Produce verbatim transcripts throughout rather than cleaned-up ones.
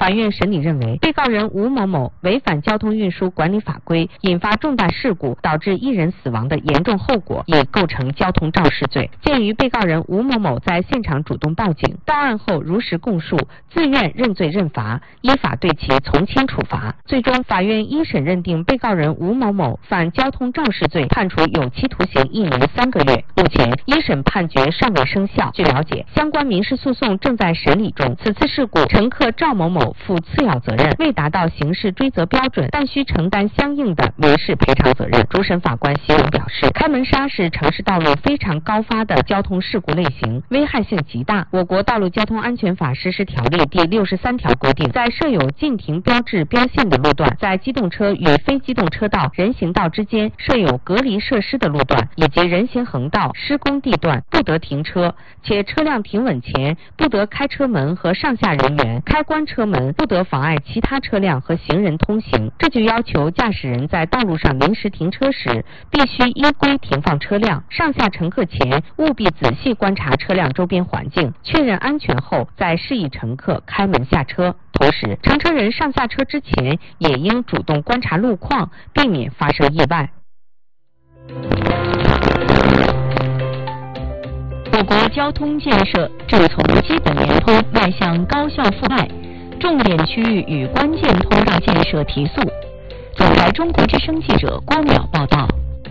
法院审理认为，被告人吴某某违反交通运输管理法规，引发重大事故，导致一人死亡的严重后果，已构成交通肇事罪。鉴于被告人吴某某在现场主动报警，到案后如实供述，自愿认罪认罚，依法对其从轻处罚。最终，法院一审认定被告人吴某某犯交通肇事罪，判处有期徒刑一年三个月。目前，一审判决尚未生效。据了解，相关民事诉讼正在审理中。此次事故，乘客赵某某负次要责任，未达到刑事追责标准，但需承担相应的民事赔偿责任。主审法官席勇表示，开门砂是城市道路非常高发的交通事故类型，危害性极大。我国道路交通安全法实施条例第六十三条规定，在设有禁停标志标线的路段，在机动车与非机动车道、人行道之间设有隔离设施的路段，以及人行横道、施工地段不得停车，且车辆停稳前不得开车门和上下人员，开关车门不得妨碍其他车辆和行人通行。这就要求驾驶人在道路上临时停车时，必须依规停放车辆，上下乘客前务必仔细观察车辆周边环境，确认安全后再示意乘客开门下车。同时，乘车人上下车之前也应主动观察路况，避免发生意外。 我国交通建设正从基本联通迈向高效覆盖，重点区域与关键通道建设提速。总台中国之声记者郭淼报道。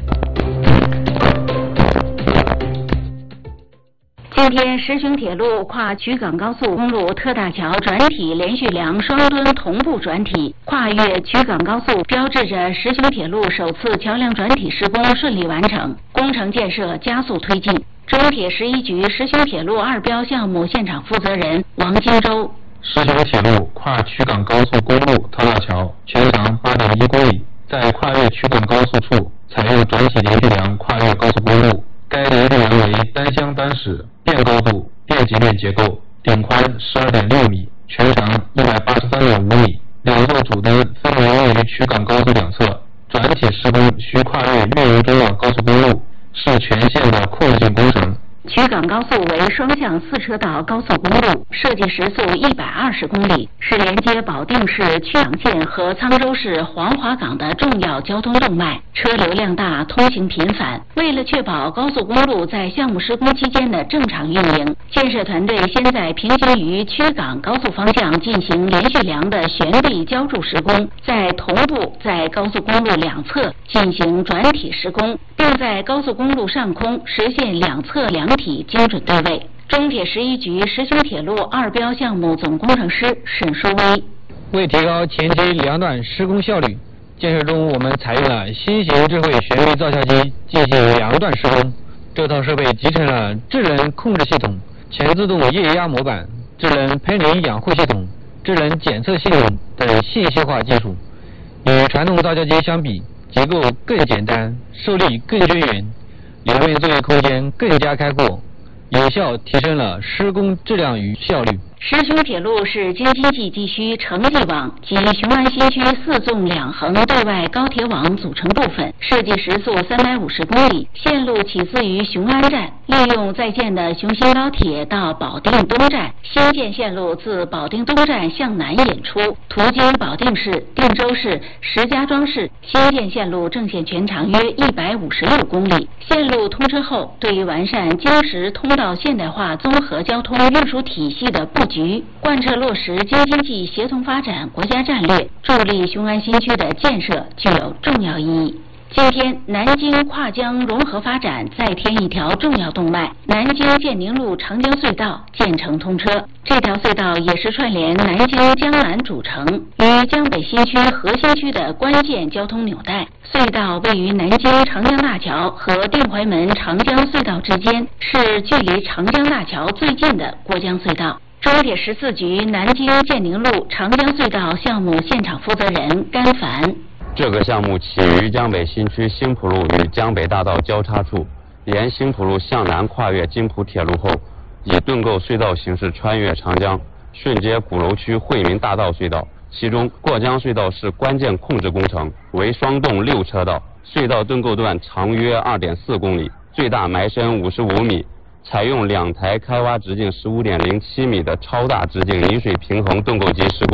今天，石雄铁路跨衢港高速公路特大桥转体连续梁双墩同步转体，跨越衢港高速，标志着石雄铁路首次桥梁转体施工顺利完成，工程建设加速推进。中铁十一局石雄铁路二标项目现场负责人王金洲： 石雄铁路跨衢港高速公路特大桥全长八点一公里，在跨越衢港高速处采用转体连续梁跨越高速公路。该连续梁为单箱单矢、变高度、变级面结构，顶宽十二点六米，全长一百八十三点五米。两座主灯分别位于衢港高速两侧，转体施工需跨越越油中网高速公路，是全线的扩性工程。 衢港高速为双向四车道高速公路，设计时速一百二十公里，是连接保定市曲港县和沧州市黄华港的重要交通动脉，车流量大，通行频繁。为了确保高速公路在项目施工期间的正常运营，建设团队先在平行于曲港高速方向进行连续梁的悬臂浇筑施工，再同步在高速公路两侧进行转体施工，并在高速公路上空实现两侧梁体精准对位。中铁十一局石雄铁路二标项目总工程师沈书威： 为提高前期两段施工效率，建设中我们采用了新型智慧悬臂造桥机进行两段施工。这套设备集成了智能控制系统、全自动液压模板、智能喷淋养护系统、智能检测系统等信息化技术。与传统造桥机相比，结构更简单，受力更均匀，理论作业空间更加开阔，有效提升了施工质量与效率。 石雄铁路是京津冀地区城际网及雄安新区四纵两横对外高铁网组成部分，设计时速三百五十公里，线路起自于雄安站，利用在建的雄新高铁到保定东站，新建线路自保定东站向南引出，途经保定市、定州市、石家庄市。新建线路正线全长约一百五十六公里。线路通车后，对于完善京石通道现代化综合交通运输体系的布局，贯彻落实京津冀协同发展国家战略，助力雄安新区的建设，具有重要意义。今天，南京跨江融合发展再添一条重要动脉——南京建宁路长江隧道建成通车。这条隧道也是串联南京江南主城与江北新区核心区的关键交通纽带。隧道位于南京长江大桥和定淮门长江隧道之间，是距离长江大桥最近的过江隧道。中铁十四局南京建宁路长江隧道项目现场负责人甘凡： 这个项目起于江北新区新浦路与江北大道交叉处，沿新浦路向南跨越津浦铁路后，以盾构隧道形式穿越长江，顺接鼓楼区惠民大道隧道。其中过江隧道是关键控制工程，为双洞六车道，隧道盾构段长约 二点四公里，最大埋深五十五米，采用两台开挖直径 十五点零七米的超大直径泥水平衡盾构机施工。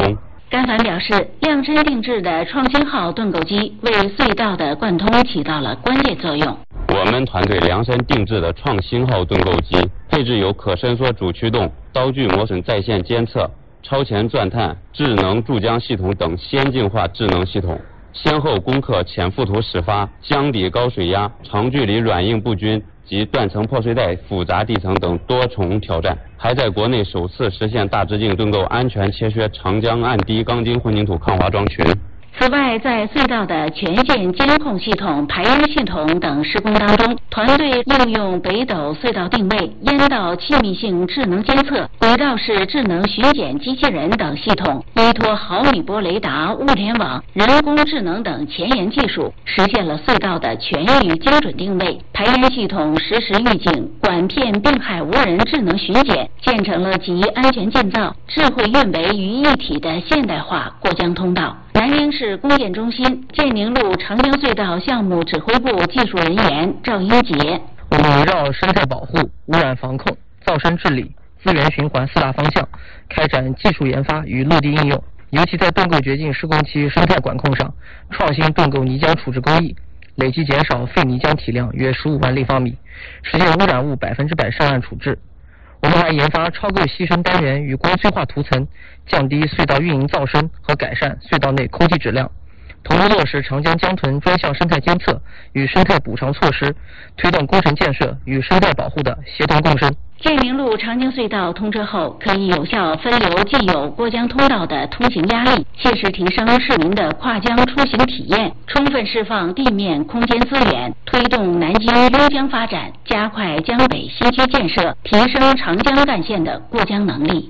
甘凡表示，量身定制的创新号盾构机为隧道的贯通起到了关键作用。 我们团队量身定制的创新号盾构机，配置有可伸缩主驱动、刀具磨损在线监测、超前钻探、智能注浆系统等先进化智能系统，先后攻克潜覆土始发、江底高水压、长距离软硬不均及断层破碎带复杂地层等多重挑战，还在国内首次实现大直径盾构安全切削长江岸低钢筋混凝土抗滑桩群。 此外，在隧道的全线监控系统、排烟系统等施工当中，团队应用北斗隧道定位、烟道气密性智能监测、轨道式智能巡检机器人等系统，依托毫米波雷达、物联网、人工智能等前沿技术，实现了隧道的全域精准定位、排烟系统实时预警、管片病害无人智能巡检，建成了集安全建造、智慧运维于一体的现代化过江通道。南宁市工建中心建宁路长江隧道项目指挥部技术人员赵英杰： 我们围绕生态保护、污染防控、造山治理、资源循环四大方向，开展技术研发与落地应用。尤其在盾构掘进施工期生态管控上，创新盾构泥浆处置工艺，累计减少废泥浆体量约十五万立方米，实现污染物百分之百上岸处置。我们还研发超构吸声单元与光催化涂层，降低隧道运营噪声和改善隧道内空气质量，同步落实长江江豚专项生态监测与生态补偿措施，推动工程建设与生态保护的协同共生。 建宁路长江隧道通车后，可以有效分流既有过江通道的通行压力，切实提升市民的跨江出行体验，充分释放地面空间资源，推动南京溜江发展，加快江北新区建设，提升长江干线的过江能力。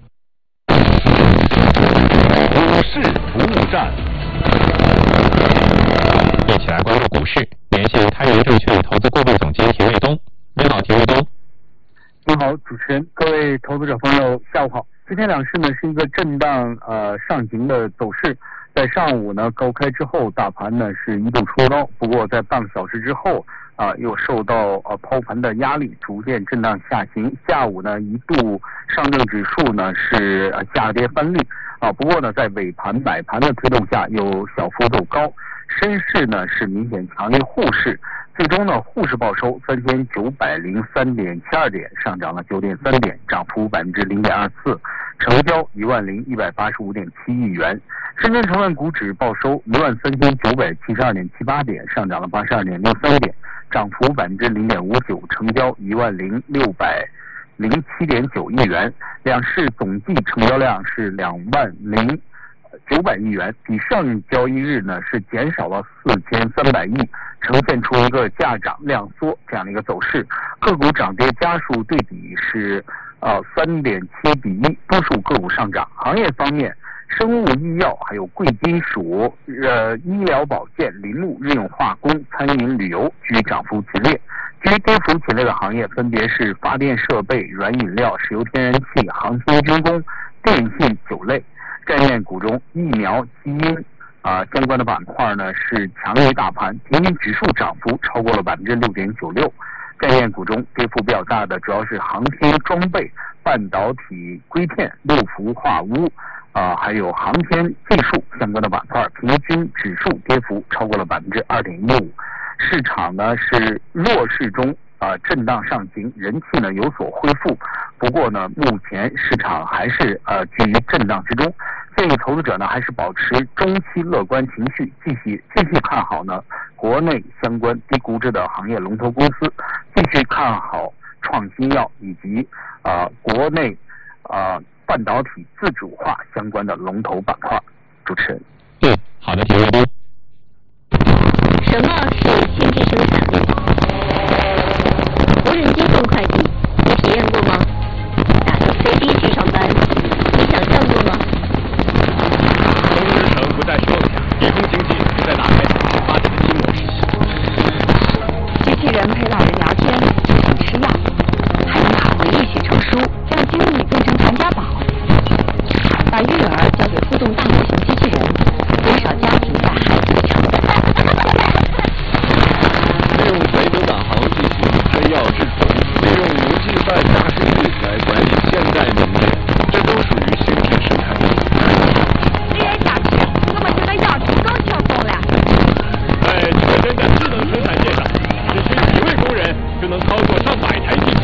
股市服务站，一起来关注股市，联系开元证券投资顾问总监田卫东。你好，田卫东。 你好，主持人，各位投资者朋友，下午好。今天两市呢是一个震荡呃上行的走势，在上午呢高开之后，大盘呢是一度出高，不过在半个小时之后啊、呃、又受到呃抛盘的压力，逐渐震荡下行。下午呢一度上证指数呢是呃下跌翻绿啊，不过呢在尾盘买盘的推动下又小幅走高，深市呢是明显强于沪市。最终呢，沪市报收三千九百零三点七二点，上涨了九点三点，涨幅百分之零点二四，成交一万零一百八十五点七亿元。深圳成分股指报收一万三千九百七十二点七八点，上涨了八十二点六三点，涨幅百分之零点五九，成交一万零六百零七点九亿元。两市总计成交量是两万零九百亿元，比上交易日呢是减少了四千三百亿，呈现出一个价涨量缩这样的一个走势。个股涨跌家数对比是呃三点七比一，多数个股上涨。行业方面，生物医药还有贵金属、呃医疗保健、林木、日用化工、餐饮旅游居涨幅前列。居跌幅前列的行业分别是发电设备、软饮料、石油天然气、航天军工、电信、酒类。概念股中，疫苗、基因啊、呃、相关的板块呢是强于大盘，平均指数涨幅超过了百分之六点九六。概念股中跌幅比较大的主要是航天装备、半导体硅片、六氟化钨啊、呃，还有航天技术相关的板块，平均指数跌幅超过了百分之二点一五。市场呢是弱势中啊、呃、震荡上行，人气呢有所恢复。不过呢，目前市场还是呃居于震荡之中，建议投资者呢还是保持中期乐观情绪，继续继续看好呢国内相关低估值的行业龙头公司，继续看好创新药以及呃国内呃半导体自主化相关的龙头板块。主持人， 嗯，好的，田卫东。 什么是先进生产力？无人机送快递，你体验过吗？打着飞机去上班，你想象过吗？ 中日程不再休假，低空经济不再打开发电机模式。 机器人陪老人聊天，一起吃药，还能考回忆写成书，让经理变成传家宝。把育儿交给互动大模型机器人，减少家庭在孩子的成本。 就能操作上百台机